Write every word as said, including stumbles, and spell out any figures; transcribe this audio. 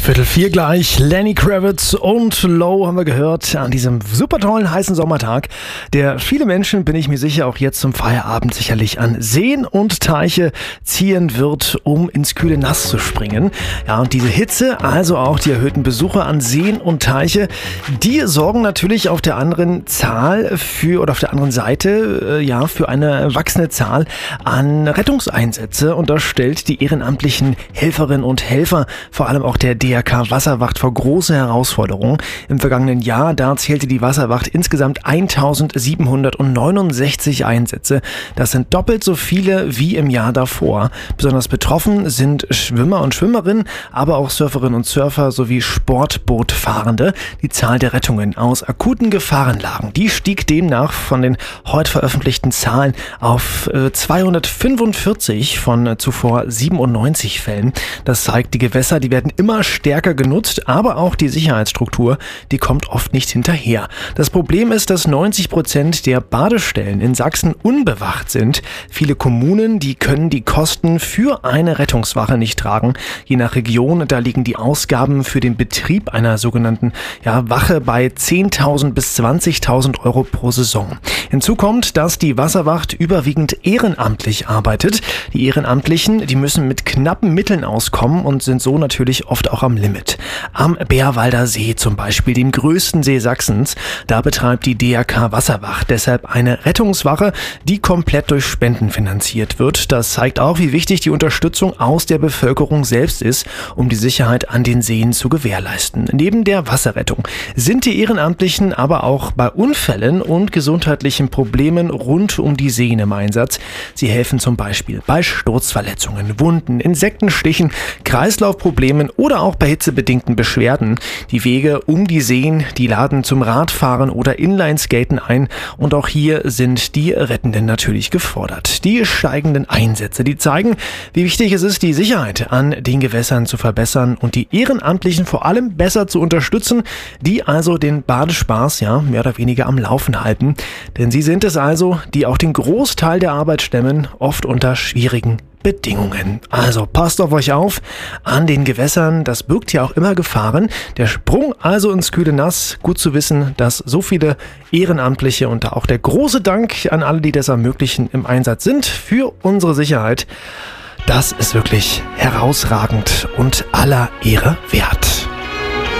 Viertel vier gleich, Lenny Kravitz und Low haben wir gehört an diesem super tollen heißen Sommertag, der viele Menschen, bin ich mir sicher, auch jetzt zum Feierabend sicherlich an Seen und Teiche ziehen wird, um ins kühle Nass zu springen. Ja, und diese Hitze, also auch die erhöhten Besuche an Seen und Teiche, die sorgen natürlich auf der anderen Zahl für oder auf der anderen Seite äh, ja für eine wachsende Zahl an Rettungseinsätze, und das stellt die ehrenamtlichen Helferinnen und Helfer, vor allem auch der D R K Wasserwacht, vor große Herausforderungen. Im vergangenen Jahr, da zählte die Wasserwacht insgesamt eintausendsiebenhundertneunundsechzig Einsätze. Das sind doppelt so viele wie im Jahr davor. Besonders betroffen sind Schwimmer und Schwimmerinnen, aber auch Surferinnen und Surfer sowie Sportbootfahrende. Die Zahl der Rettungen aus akuten Gefahrenlagen, die stieg demnach von den heute veröffentlichten Zahlen auf äh, zweihundertfünfundvierzig von äh, zuvor siebenundneunzig Fällen. Das zeigt, die Gewässer, die werden immer stärker genutzt, aber auch die Sicherheitsstruktur, die kommt oft nicht hinterher. Das Problem ist, dass neunzig Prozent der Badestellen in Sachsen unbewacht sind. Viele Kommunen, die können die Kosten für eine Rettungswache nicht tragen. Je nach Region, da liegen die Ausgaben für den Betrieb einer sogenannten ja, Wache bei zehntausend bis zwanzigtausend Euro pro Saison. Hinzu kommt, dass die Wasserwacht überwiegend ehrenamtlich arbeitet. Die Ehrenamtlichen, die müssen mit knappen Mitteln auskommen und sind so natürlich oft auch am Limit. Am Bärwalder See zum Beispiel, dem größten See Sachsens, da betreibt die D R K Wasserwacht deshalb eine Rettungswache, die komplett durch Spenden finanziert wird. Das zeigt auch, wie wichtig die Unterstützung aus der Bevölkerung selbst ist, um die Sicherheit an den Seen zu gewährleisten. Neben der Wasserrettung sind die Ehrenamtlichen aber auch bei Unfällen und gesundheitlichen Problemen rund um die Seen im Einsatz. Sie helfen zum Beispiel bei Sturzverletzungen, Wunden, Insektenstichen, Kreislaufproblemen oder auch bei hitzebedingten Beschwerden. Die Wege um die Seen, die laden zum Radfahren oder Inlineskaten ein, und auch hier sind die Rettenden natürlich gefordert. Die steigenden Einsätze, die zeigen, wie wichtig es ist, die Sicherheit an den Gewässern zu verbessern und die Ehrenamtlichen vor allem besser zu unterstützen, die also den Badespaß ja mehr oder weniger am Laufen halten. Denn sie sind es also, die auch den Großteil der Arbeit stemmen, oft unter schwierigen Bedingungen. Also passt auf euch auf an den Gewässern, das birgt ja auch immer Gefahren. Der Sprung also ins kühle Nass, gut zu wissen, dass so viele Ehrenamtliche und auch der große Dank an alle, die das ermöglichen, im Einsatz sind für unsere Sicherheit. Das ist wirklich herausragend und aller Ehre wert.